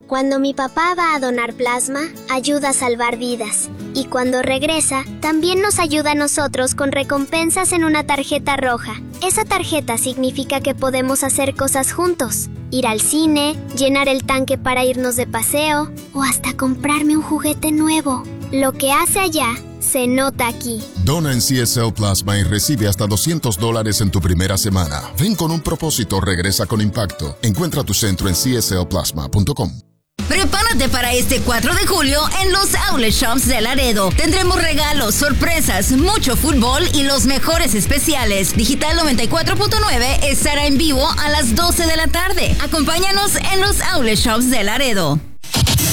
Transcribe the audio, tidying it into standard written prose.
Cuando mi papá va a donar plasma, ayuda a salvar vidas. Y cuando regresa, también nos ayuda a nosotros con recompensas en una tarjeta roja. Esa tarjeta significa que podemos hacer cosas juntos. Ir al cine, llenar el tanque para irnos de paseo, o hasta comprarme un juguete nuevo. Lo que hace allá, se nota aquí. Dona en CSL Plasma y recibe hasta $200 en tu primera semana. Ven con un propósito, regresa con impacto. Encuentra tu centro en cslplasma.com. Prepárate para este 4 de julio en los Outlet Shops de Laredo. Tendremos regalos, sorpresas, mucho fútbol y los mejores especiales. Digital 94.9 estará en vivo a las 12 de la tarde. Acompáñanos en los Outlet Shops de Laredo.